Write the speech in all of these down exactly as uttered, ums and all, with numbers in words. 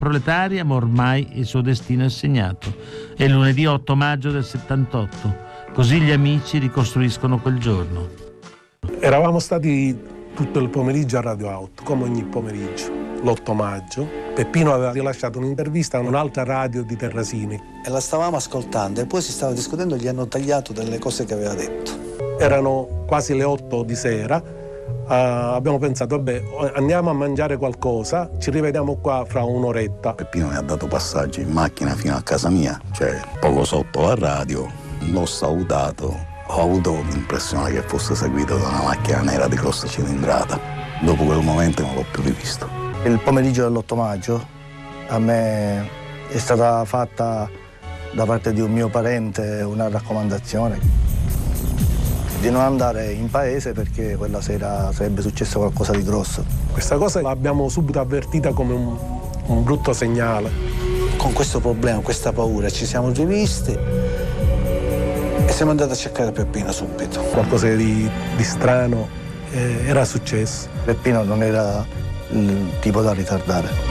proletaria, ma ormai il suo destino è segnato. È lunedì otto maggio del settantotto, così gli amici ricostruiscono quel giorno. Eravamo stati tutto il pomeriggio a Radio Auto, come ogni pomeriggio, l'otto maggio. Peppino aveva rilasciato un'intervista a un'altra radio di Terrasini. E la stavamo ascoltando e poi si stava discutendo, gli hanno tagliato delle cose che aveva detto. Erano quasi le otto di sera, uh, abbiamo pensato, vabbè, andiamo a mangiare qualcosa, ci rivediamo qua fra un'oretta. Peppino mi ha dato passaggio in macchina fino a casa mia, cioè poco sotto la radio, l'ho salutato, ho avuto l'impressione che fosse seguito da una macchina nera di grossa cilindrata. Dopo quel momento non l'ho più rivisto. Il pomeriggio dell'otto maggio a me è stata fatta da parte di un mio parente una raccomandazione di non andare in paese perché quella sera sarebbe successo qualcosa di grosso. Questa cosa l'abbiamo subito avvertita come un, un brutto segnale. Con questo problema, questa paura, ci siamo rivisti e siamo andati a cercare Peppino subito. Qualcosa di, di strano eh, era successo. Peppino non era il tipo da ritardare.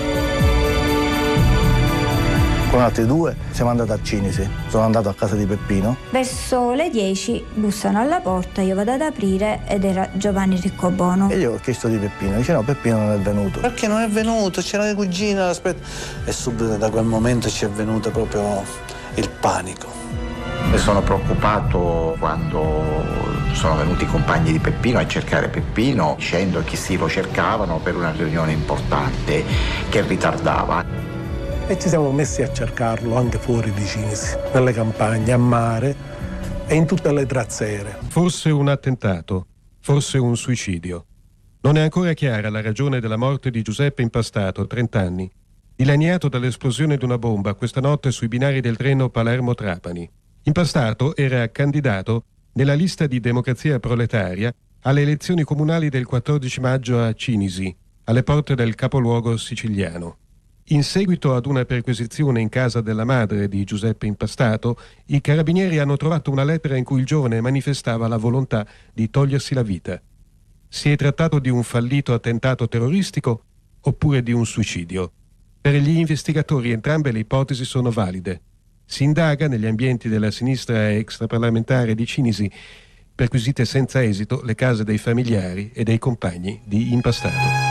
Con altri due siamo andati a Cinisi, sono andato a casa di Peppino. Verso le dieci bussano alla porta, io vado ad aprire ed era Giovanni Riccobono. E io ho chiesto di Peppino, dice no, Peppino non è venuto. Perché non è venuto? C'era le cugine, aspetta. E subito da quel momento ci è venuto proprio il panico. Mi sono preoccupato quando sono venuti i compagni di Peppino a cercare Peppino, dicendo che sì, lo cercavano per una riunione importante che ritardava. E ci siamo messi a cercarlo anche fuori di Cinisi, nelle campagne, a mare e in tutte le trazzere. Forse un attentato, forse un suicidio. Non è ancora chiara la ragione della morte di Giuseppe Impastato, trenta anni, dilaniato dall'esplosione di una bomba questa notte sui binari del treno Palermo-Trapani. Impastato era candidato nella lista di Democrazia Proletaria alle elezioni comunali del quattordici maggio a Cinisi, alle porte del capoluogo siciliano. In seguito ad una perquisizione in casa della madre di Giuseppe Impastato, i carabinieri hanno trovato una lettera in cui il giovane manifestava la volontà di togliersi la vita. Si è trattato di un fallito attentato terroristico oppure di un suicidio? Per gli investigatori entrambe le ipotesi sono valide. Si indaga negli ambienti della sinistra extraparlamentare di Cinisi, perquisite senza esito le case dei familiari e dei compagni di Impastato.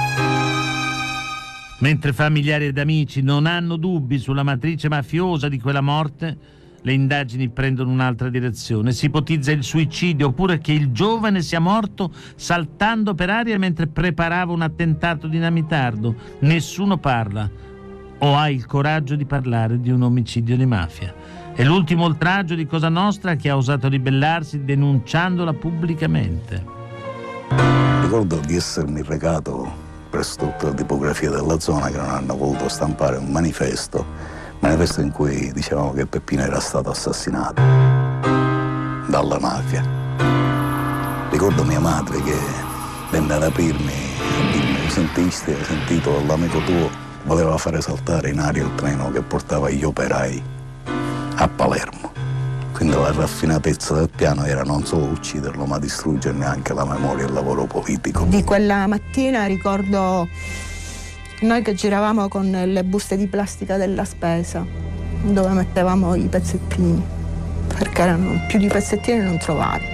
Mentre familiari ed amici non hanno dubbi sulla matrice mafiosa di quella morte, le indagini prendono un'altra direzione. Si ipotizza il suicidio oppure che il giovane sia morto saltando per aria mentre preparava un attentato dinamitardo. Nessuno parla o ha il coraggio di parlare di un omicidio di mafia. È l'ultimo oltraggio di Cosa Nostra che ha osato ribellarsi denunciandola pubblicamente. Ricordo di essermi recato presso tutta la tipografia della zona che non hanno voluto stampare un manifesto, manifesto in cui dicevamo che Peppino era stato assassinato dalla mafia. Ricordo mia madre che venne ad aprirmi e dirmi: sentiste, hai sentito l'amico tuo? Voleva fare saltare in aria il treno che portava gli operai a Palermo. Quindi la raffinatezza del piano era non solo ucciderlo, ma distruggerne anche la memoria e il lavoro politico. Di quella mattina ricordo noi che giravamo con le buste di plastica della spesa, dove mettevamo i pezzettini, perché erano più di pezzettini non trovati.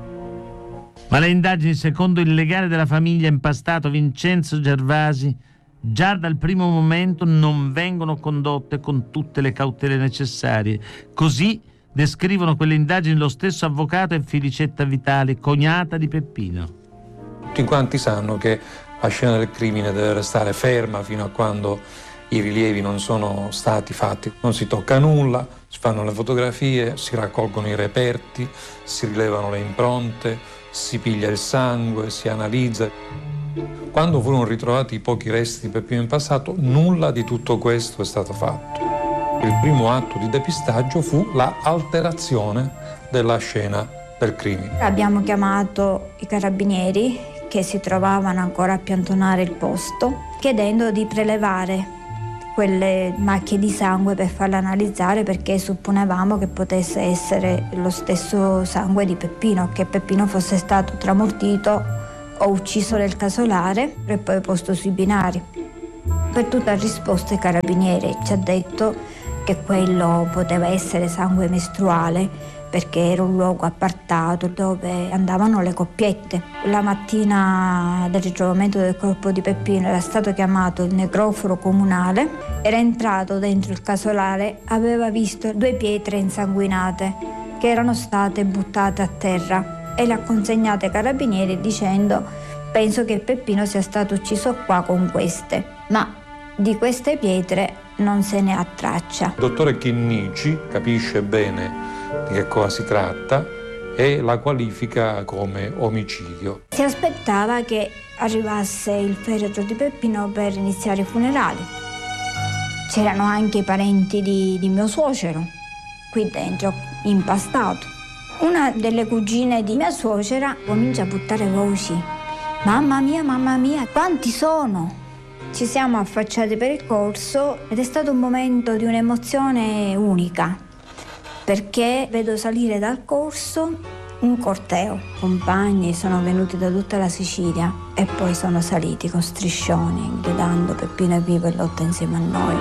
Ma le indagini, secondo il legale della famiglia Impastato, Vincenzo Gervasi, già dal primo momento non vengono condotte con tutte le cautele necessarie. Così descrivono quelle indagini lo stesso avvocato e Felicetta Vitali, cognata di Peppino. Tutti quanti sanno che la scena del crimine deve restare ferma fino a quando i rilievi non sono stati fatti. Non si tocca nulla, si fanno le fotografie, si raccolgono i reperti, si rilevano le impronte, si piglia il sangue, si analizza. Quando furono ritrovati i pochi resti di Peppino Impastato, nulla di tutto questo è stato fatto. Il primo atto di depistaggio fu la alterazione della scena del crimine. Abbiamo chiamato i carabinieri che si trovavano ancora a piantonare il posto, chiedendo di prelevare quelle macchie di sangue per farle analizzare, perché supponevamo che potesse essere lo stesso sangue di Peppino, che Peppino fosse stato tramortito o ucciso nel casolare e poi posto sui binari. Per tutta risposta i carabinieri ci ha detto che quello poteva essere sangue mestruale, perché era un luogo appartato dove andavano le coppiette. La mattina del ritrovamento del corpo di Peppino era stato chiamato il necroforo comunale, era entrato dentro il casolare, aveva visto due pietre insanguinate che erano state buttate a terra e le ha consegnate ai carabinieri dicendo: penso che Peppino sia stato ucciso qua con queste, ma di queste pietre non se ne ha traccia. Il dottore Chinnici capisce bene di che cosa si tratta e la qualifica come omicidio. Si aspettava che arrivasse il feretro di Peppino per iniziare i funerali. C'erano anche i parenti di, di mio suocero qui dentro, impastato. Una delle cugine di mia suocera comincia a buttare voci: mamma mia, mamma mia, quanti sono? Ci siamo affacciati per il corso ed è stato un momento di un'emozione unica, perché vedo salire dal corso un corteo. Compagni sono venuti da tutta la Sicilia e poi sono saliti con striscioni gridando: Peppino è vivo e lotta insieme a noi.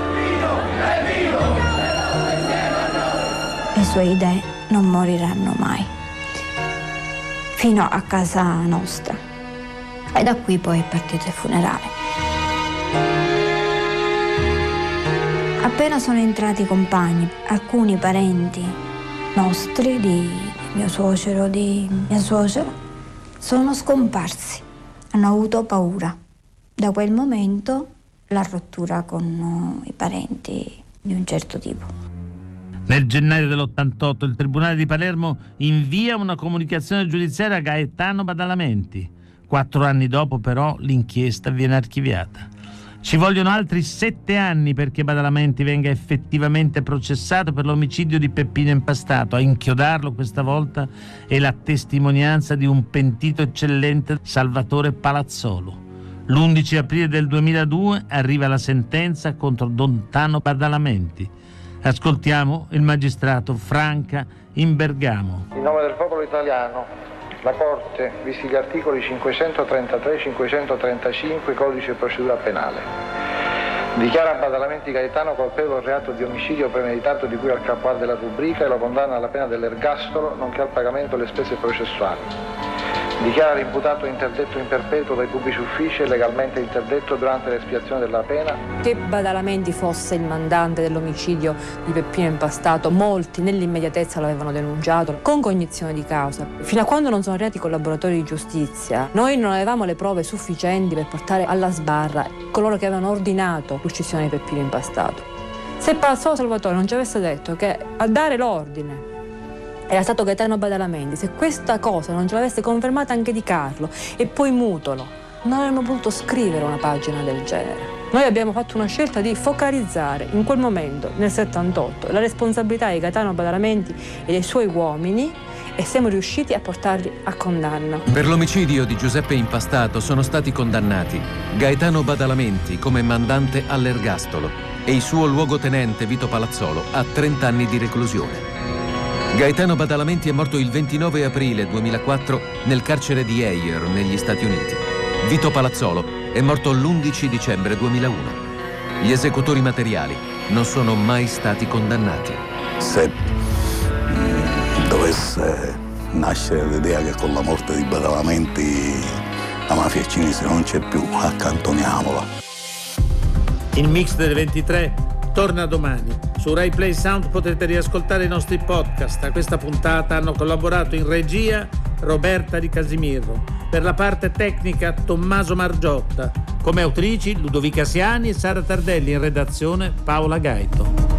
Le sue idee non moriranno mai, fino a casa nostra. E da qui poi è partito il funerale. Appena sono entrati i compagni, alcuni parenti nostri, di mio suocero, di mia suocera, sono scomparsi. Hanno avuto paura. Da quel momento la rottura con i parenti di un certo tipo. Nel gennaio dell'ottantotto il Tribunale di Palermo invia una comunicazione giudiziaria a Gaetano Badalamenti. Quattro anni dopo, però, l'inchiesta viene archiviata. Ci vogliono altri sette anni perché Badalamenti venga effettivamente processato per l'omicidio di Peppino Impastato. A inchiodarlo questa volta è la testimonianza di un pentito eccellente, Salvatore Palazzolo. L'undici aprile del duemiladue arriva la sentenza contro Don Tano Badalamenti. Ascoltiamo il magistrato Franca in Bergamo. In nome del popolo italiano, la Corte, visti gli articoli cinquecentotrentatré e cinquecentotrentacinque Codice di procedura penale, dichiara Badalamenti Gaetano colpevole del reato di omicidio premeditato di cui al capo A della rubrica e lo condanna alla pena dell'ergastolo nonché al pagamento delle spese processuali. Dichiara l'imputato interdetto in perpetuo dai pubblici uffici e legalmente interdetto durante l'espiazione della pena. Che Badalamenti fosse il mandante dell'omicidio di Peppino Impastato, molti nell'immediatezza l'avevano denunciato con cognizione di causa. Fino a quando non sono arrivati i collaboratori di giustizia, noi non avevamo le prove sufficienti per portare alla sbarra coloro che avevano ordinato l'uccisione di Peppino Impastato. Se Palazzolo Salvatore non ci avesse detto che a dare l'ordine era stato Gaetano Badalamenti, se questa cosa non ce l'avesse confermata anche Di Carlo e poi Mutolo, non avremmo potuto scrivere una pagina del genere. Noi abbiamo fatto una scelta di focalizzare in quel momento, nel settantotto, la responsabilità di Gaetano Badalamenti e dei suoi uomini e siamo riusciti a portarli a condanna. Per l'omicidio di Giuseppe Impastato sono stati condannati Gaetano Badalamenti come mandante all'ergastolo e il suo luogotenente Vito Palazzolo a trenta anni di reclusione. Gaetano Badalamenti è morto il ventinove aprile duemilaquattro nel carcere di Eyer, negli Stati Uniti. Vito Palazzolo è morto l'undici dicembre duemilauno. Gli esecutori materiali non sono mai stati condannati. Se mh, dovesse nascere l'idea che con la morte di Badalamenti la mafia cinese non c'è più, accantoniamola. Il mix delle ventitré torna domani. Su Rai Play Sound potrete riascoltare i nostri podcast. A questa puntata hanno collaborato in regia Roberta Di Casimirro, per la parte tecnica Tommaso Margiotta, come autrici Ludovica Siani e Sara Tardelli, in redazione Paola Gaito.